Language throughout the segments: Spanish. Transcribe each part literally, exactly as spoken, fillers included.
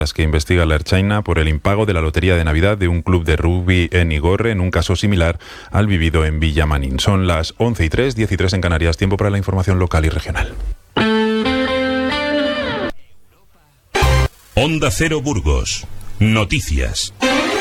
Las que investiga la Ertzaintza por el impago de la lotería de Navidad de un club de rugby en Igorre, en un caso similar al vivido en Villamanín. Son las once y tres, diez y tres en Canarias. Tiempo para la información local y regional. Onda Cero Burgos. Noticias.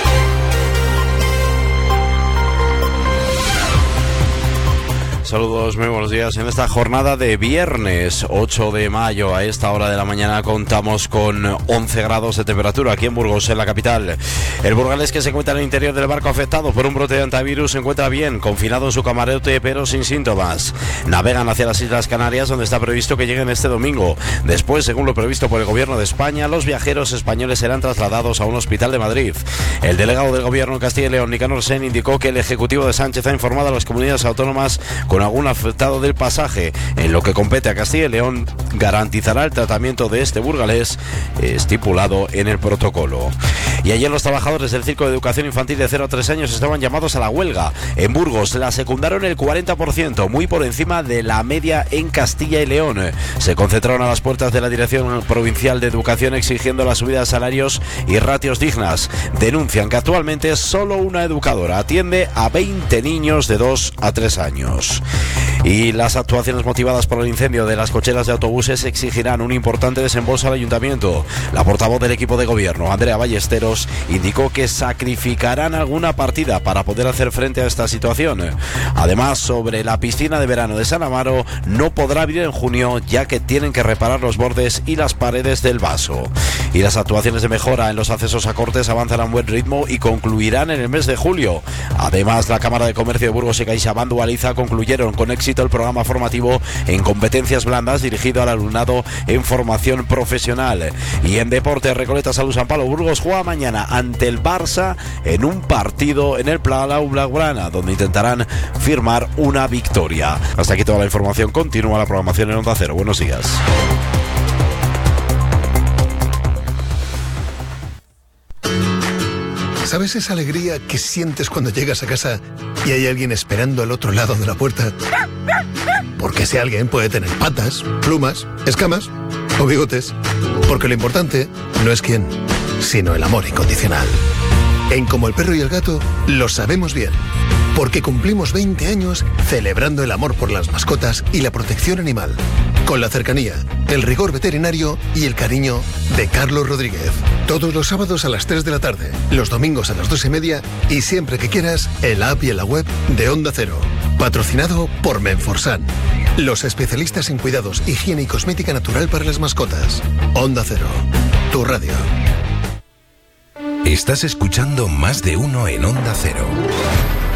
Saludos, muy buenos días. En esta jornada de viernes ocho de mayo, a esta hora de la mañana, contamos con once grados de temperatura aquí en Burgos, en la capital. El burgalés, que se encuentra en el interior del barco afectado por un brote de antivirus, se encuentra bien, confinado en su camarote, pero sin síntomas. Navegan hacia las Islas Canarias, donde está previsto que lleguen este domingo. Después, según lo previsto por el Gobierno de España, los viajeros españoles serán trasladados a un hospital de Madrid. El delegado del Gobierno en Castilla y León, Nicanor Sen, indicó que el Ejecutivo de Sánchez ha informado a las comunidades autónomas con algún afectado del pasaje. En lo que compete a Castilla y León, garantizará el tratamiento de este burgalés estipulado en el protocolo. Y ayer los trabajadores del Circo de Educación Infantil de cero a tres años estaban llamados a la huelga. En Burgos la secundaron el cuarenta por ciento, muy por encima de la media en Castilla y León. Se concentraron a las puertas de la Dirección Provincial de Educación exigiendo la subida de salarios y ratios dignas. Denuncian que actualmente solo una educadora atiende a veinte niños de dos a tres años. Y las actuaciones motivadas por el incendio de las cocheras de autobuses exigirán un importante desembolso al ayuntamiento. La portavoz del equipo de gobierno, Andrea Ballesteros, indicó que sacrificarán alguna partida para poder hacer frente a esta situación. Además, sobre la piscina de verano de San Amaro, no podrá abrir en junio, ya que tienen que reparar los bordes y las paredes del vaso. Y las actuaciones de mejora en los accesos a Cortes avanzan a un buen ritmo y concluirán en el mes de julio. Además, la Cámara de Comercio de Burgos y CaixaBank Dualiza concluyeron con éxito el programa formativo en competencias blandas dirigido al alumnado en formación profesional. Y en deporte, Recoleta Salud San Pablo Burgos juega mañana ante el Barça en un partido en el Palau Blaugrana, donde intentarán firmar una victoria. Hasta aquí toda la información. Continúa la programación en Onda Cero. Buenos días. ¿Sabes esa alegría que sientes cuando llegas a casa y hay alguien esperando al otro lado de la puerta? Porque ese alguien puede tener patas, plumas, escamas o bigotes. Porque lo importante no es quién, sino el amor incondicional. En Como el Perro y el Gato lo sabemos bien. Porque cumplimos veinte años celebrando el amor por las mascotas y la protección animal. Con la cercanía, el rigor veterinario y el cariño de Carlos Rodríguez. Todos los sábados a las tres de la tarde, los domingos a las dos y media y siempre que quieras en la app y en la web de Onda Cero. Patrocinado por Menforsan, los especialistas en cuidados, higiene y cosmética natural para las mascotas. Onda Cero, tu radio. Estás escuchando Más de Uno en Onda Cero.